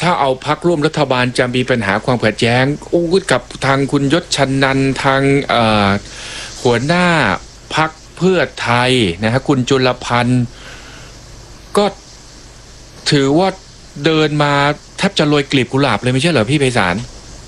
ถ้าเอาพรรคร่วมรัฐบาลจะมีปัญหาความขัดแย้งกับทางคุณยศชนันท์ทางหัวหน้าพรรคเพื่อไทยนะฮะคุณจุลพันธ์ก็ถือว่าเดินมาแทบจะโรยกลีบกุหลาบเลยไม่ใช่เหรอพี่ไพศาล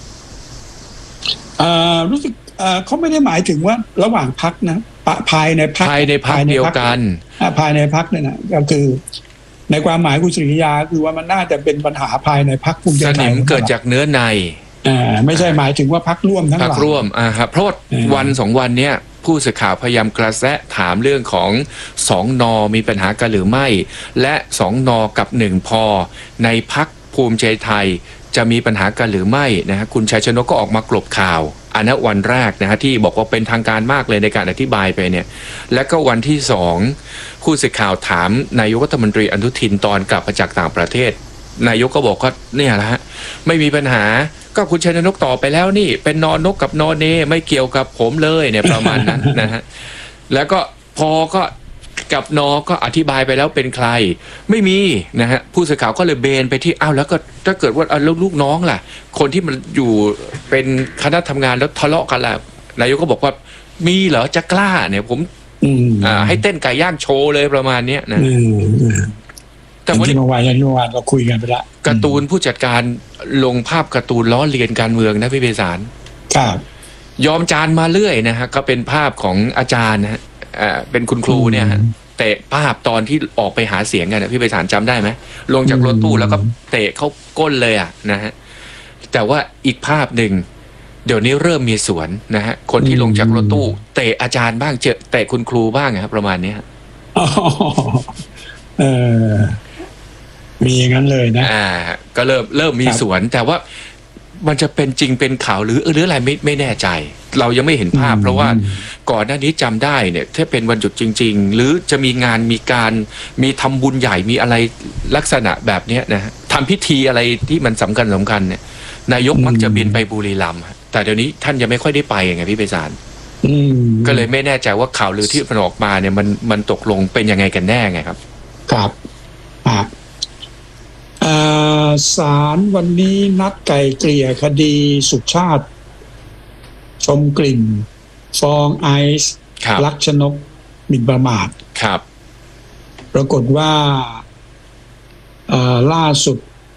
รู้สึกเขาไม่ได้หมายถึงว่าระหว่างพรรคนะภายในพรรคเดียวกันภายในพรรคเนี่ยนะก็คือในความหมายคุณสุริยาคือว่ามันน่าจะเป็นปัญหาภายในพรรคภูมิใจไทยเกิดจากเนื้อในไม่ใช่หมายถึงว่าพรรคร่วมทั้งหลายพรรคร่วมครับเพราะวัน2 วันเนี้ยผู้สื่อข่าวพยายามกระแสถามเรื่องของ2 น.มีปัญหากันหรือไม่และ2 น.กับ1 พ.ในพรรคภูมิใจไทยจะมีปัญหากันหรือไม่นะฮะคุณชัยชนกก็ออกมากลบข่าวอันนั้นวันแรกนะฮะที่บอกว่าเป็นทางการมากเลยในการอธิบายไปเนี่ยและก็วันที่2ผู้สื่อข่าวถามนายกรัฐมนตรีอนุทินตอนกลับมาจากต่างประเทศนายกก็บอกว่าเนี่ยแหละฮะไม่มีปัญหาก็คุณชัยชนกตอบไปแล้วนี่เป็นนอนกกับนอนเนไม่เกี่ยวกับผมเลยเนี่ยประมาณนั้นนะฮะแล้วก็พอก็กับนอก็อธิบายไปแล้วเป็นใครไม่มีนะฮะผู้สื่อข่าวก็เลยเบนไปที่อ้าวแล้วก็ถ้าเกิดว่าลูกน้องล่ะคนที่มันอยู่เป็นคณะทำงานแล้วทะเลาะกันล่ะนายกก็บอกว่ามีเหรอจะกล้าเนี่ยผมให้เต้นไก่ย่างโชว์เลยประมาณนี้นะแต่วันนี้เมื่อวานเราคุยกันไปละการ์ตูนผู้จัดการลงภาพการ์ตูนล้อเลียนการเมืองนะพี่ไพศาลครับยอมจานมาเรื่อยนะฮะก็เป็นภาพของอาจารย์นะฮะเป็นคุณครูเนี่ยฮะเตะภาพตอนที่ออกไปหาเสียงกันนะพี่ไพศาลจำได้ไหมลงจากรถตู้แล้วก็เตะเข้าก้นเลยนะฮะแต่ว่าอีกภาพหนึ่งเดี๋ยวนี้เริ่มมีสวนนะฮะคนที่ลงจากรถตู้เตะอาจารย์บ้างเตะคุณครูบ้างครับประมาณนี้มีอย่างนั้นเลยนะก็เริ่มมีสวนแต่ว่ามันจะเป็นจริงเป็นข่าวหรืออะไรไม่แน่ใจเรายังไม่เห็นภาพเพราะว่าก่อนหน้านี้จำได้เนี่ยถ้าเป็นวันหยุดจริงๆหรือจะมีงานมีทำบุญใหญ่มีอะไรลักษณะแบบนี้นะทำพิธีอะไรที่มันสำคัญเนี่ยนายกมักจะบินไปบุรีรัมย์แต่เดี๋ยวนี้ท่านยังไม่ค่อยได้ไปไงพี่ไพศาลก็เลยไม่แน่ใจว่าข่าวลือที่มันออกมาเนี่ยมันตกลงเป็นยังไงกันแน่ไงครับครับศาลวันนี้นัดไกล่เกลี่ยคดีสุชาติชมกลิ่นฟ้องไอซ์ลักษณกหมิ่นประมาทครับปรากฏว่าล่าสุด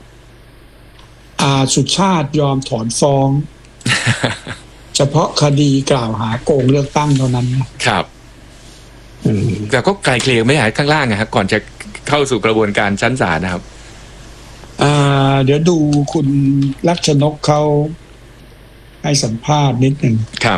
สุชาติยอมถอนฟ้อง เฉพาะคดีกล่าวหาโกงเลือกตั้งเท่านั้นครับแต่ก็ไกลเกลี่ยไม่หายข้างล่างนะครับก่อนจะเข้าสู่กระบวนการชั้นศาลนะครับเดี๋ยวดูคุณลักษณกเขาให้สัมภาษณ์นิดหนึ่งครับ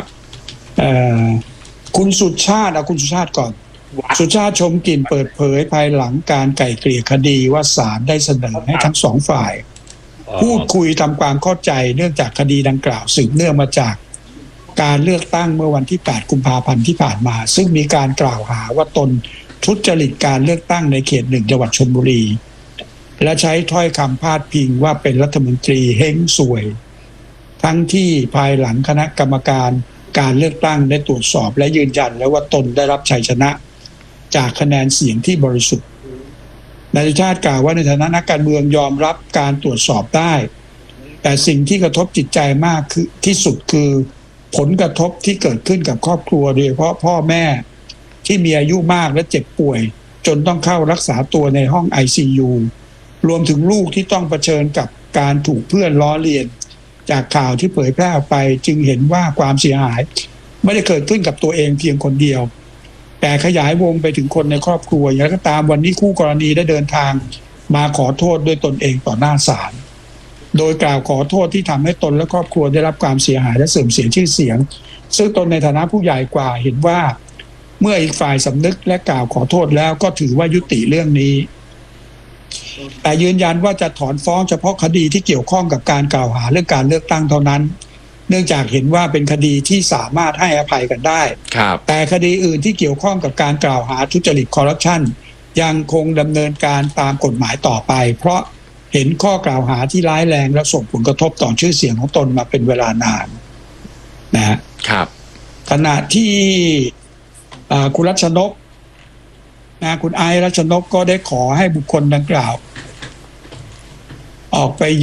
คุณสุชาติคุณสุชาติก่อนสุชาติชมกลิ่นเปิดเผยภายหลังการไกล่เกลี่ยคดีว่าศาลได้เสนอให้ทั้งสองฝ่ายพูดคุยทำความเข้าใจเนื่องจากคดีดังกล่าวสืบเนื่องมาจากการเลือกตั้งเมื่อวันที่8 กุมภาพันธ์ที่ผ่านมาซึ่งมีการกล่าวหาว่าตนทุจริตการเลือกตั้งในเขต1จังหวัดชลบุรีและใช้ถ้อยคำพาดพิงว่าเป็นรัฐมนตรีเฮงสวยทั้งที่ภายหลังคณะกรรมการการเลือกตั้งได้ตรวจสอบและยืนยันแล้วว่าตนได้รับชัยชนะจากคะแนนเสียงที่บริสุทธิ์นายสุชาติกล่าวว่าในฐานะนักการเมืองยอมรับการตรวจสอบได้แต่สิ่งที่กระทบจิตใจมากคือที่สุดคือผลกระทบที่เกิดขึ้นกับครอบครัวโดยเฉพาะพ่อแม่ที่มีอายุมากและเจ็บป่วยจนต้องเข้ารักษาตัวในห้อง ICU รวมถึงลูกที่ต้องเผชิญกับการถูกเพื่อนล้อเลียนจากข่าวที่เผยแพร่ออกไปจึงเห็นว่าความเสียหายไม่ได้เกิดขึ้นกับตัวเองเพียงคนเดียวแต่ขยายวงไปถึงคนในครอบครัวอย่างไรก็ตามวันนี้คู่กรณีได้เดินทางมาขอโทษด้วยตนเองต่อหน้าศาลโดยกล่าวขอโทษที่ทำให้ตนและครอบครัวได้รับความเสียหายและเสื่อมเสียชื่อเสียงซึ่งตนในฐานะผู้ใหญ่กว่าเห็นว่าเมื่ออีกฝ่ายสำนึกและกล่าวขอโทษแล้วก็ถือว่ายุติเรื่องนี้แต่ยืนยันว่าจะถอนฟ้องเฉพาะคดีที่เกี่ยวข้องกับการกล่าวหาเรื่องการเลือกตั้งเท่านั้นเนื่องจากเห็นว่าเป็นคดีที่สามารถให้อภัยกันได้แต่คดีอื่นที่เกี่ยวข้องกับการกล่าวหาทุจริตคอร์รัปชันยังคงดำเนินการตามกฎหมายต่อไปเพราะเห็นข้อกล่าวหาที่ร้ายแรงและส่งผลกระทบต่อชื่อเสียงของตนมาเป็นเวลานานนะครับขณะที่คุณรัชนกคุณไอซ์รัชนกก็ได้ขอให้บุคคลดังกล่าวออกไป